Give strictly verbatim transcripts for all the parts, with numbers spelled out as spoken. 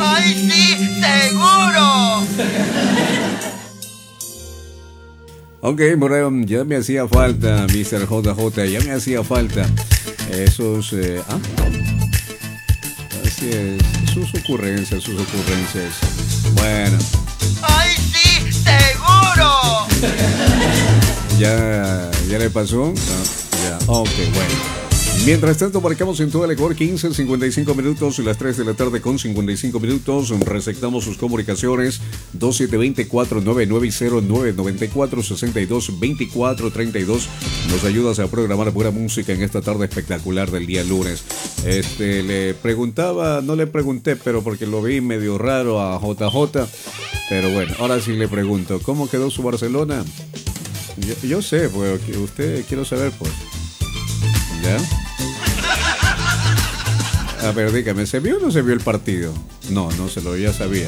¡Ay, sí! ¡Seguro! Ok, bueno, ya me hacía falta, mister J J, ya me hacía falta esos... Eh, ¿ah? Así es, sus ocurrencias, sus ocurrencias. Bueno. ¡Ay, sí! ¡Seguro! ¿Ya, ya le pasó? No, ya, ok, bueno. Mientras tanto, marcamos en todo el Ecuador quince, cincuenta y cinco minutos y las tres de la tarde con cincuenta y cinco minutos. Receptamos sus comunicaciones dos siete dos cuatro nueve nueve cero nueve nueve cuatro seis dos dos cuatro tres dos. Nos ayudas a programar buena música en esta tarde espectacular del día lunes. Este, le preguntaba, no le pregunté, pero porque lo vi medio raro a J J. Pero bueno, ahora sí le pregunto, ¿cómo quedó su Barcelona? Yo, yo sé, pues, usted quiero saber, pues. ¿Ya? A ver, dígame, ¿se vio o no se vio el partido? No, no se lo ya sabía.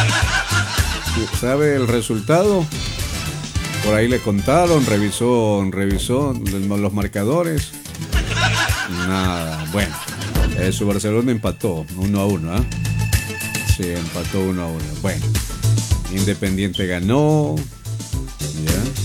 ¿Sabe el resultado? Por ahí le contaron, revisó, revisó los marcadores. Nada, bueno. Eh, su Barcelona empató uno a uno, ¿ah? ¿eh? Sí, empató uno a uno. Bueno, Independiente ganó. ¿Ya?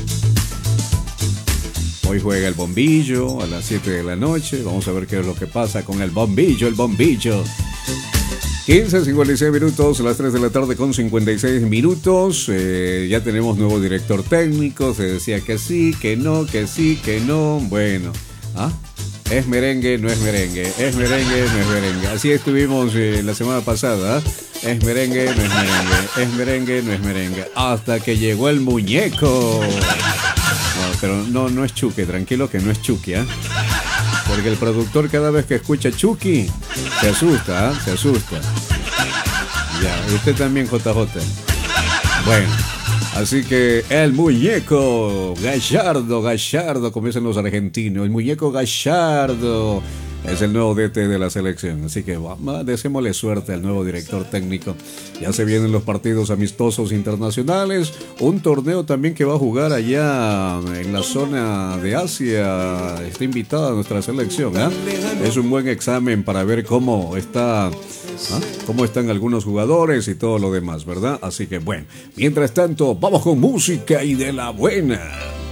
Hoy juega el Bombillo a las siete de la noche. Vamos a ver qué es lo que pasa con el Bombillo, el Bombillo. quince, cincuenta y seis minutos, a las tres de la tarde con cincuenta y seis minutos. Eh, ya tenemos nuevo director técnico. Se decía que sí, que no, que sí, que no. Bueno, ¿ah? Es merengue, no es merengue. Es merengue, no es merengue. Así estuvimos eh, la semana pasada. ¿eh? Es merengue, no es merengue. Es merengue, no es merengue. Hasta que llegó el muñeco. No, pero no, no es Chucky, tranquilo que no es Chucky, ¿eh? Porque el productor cada vez que escucha Chucky se asusta, ¿eh? Se asusta. Ya, y usted también, J J. Bueno, así que el muñeco Gallardo, Gallardo, como dicen los argentinos, el muñeco Gallardo es el nuevo D T de la selección. Así que vamos, deseémosle suerte al nuevo director técnico. Ya se vienen los partidos amistosos internacionales. Un torneo también que va a jugar allá en la zona de Asia. Está invitada nuestra selección, ¿eh? Es un buen examen para ver cómo está, ¿ah? cómo están algunos jugadores y todo lo demás, ¿verdad? Así que bueno, mientras tanto, vamos con música y de la buena.